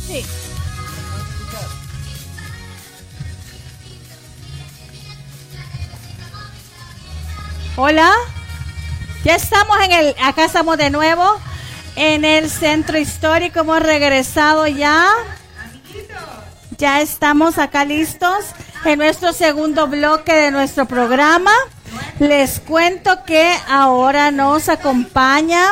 Sí. Hola. Ya estamos acá estamos de nuevo en el centro histórico. Hemos regresado ya. Ya estamos acá listos en nuestro segundo bloque de nuestro programa. Les cuento que ahora nos acompaña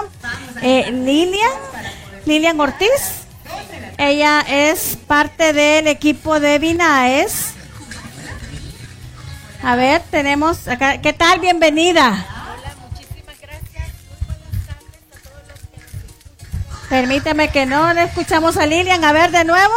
Lilian Ortiz. Ella es parte del equipo de Vinaes. A ver, tenemos acá. ¿Qué tal? Bienvenida. Hola, muchísimas gracias. Muy buenas tardes a todos los que nos escuchan. Permíteme que no le escuchamos a Lilian. A ver, de nuevo.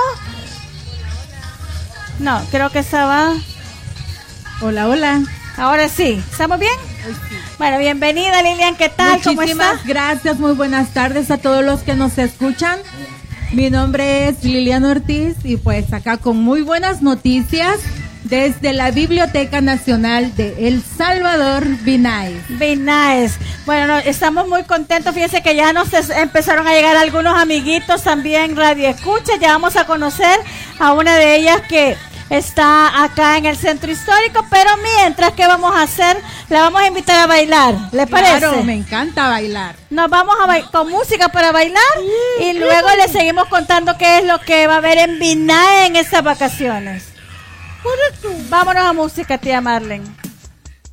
No, creo que estaba. Hola, hola. Ahora sí. ¿Estamos bien? Sí. Bueno, bienvenida Lilian. ¿Qué tal? ¿Cómo está? Muchísimas gracias. Muy buenas tardes a todos los que nos escuchan. Mi nombre es Lilian Ortiz y pues acá con muy buenas noticias desde la Biblioteca Nacional de El Salvador, Vinaes. Vinaes. Bueno, estamos muy contentos. Fíjense que ya nos empezaron a llegar algunos amiguitos también radio escucha. Ya vamos a conocer a una de ellas que está acá en el centro histórico, pero mientras, ¿qué vamos a hacer? La vamos a invitar a bailar, ¿le parece? Claro, me encanta bailar. Nos vamos a con música para bailar y luego le seguimos contando qué es lo que va a haber en Vinaes en estas vacaciones. Vámonos a música, tía Marlene.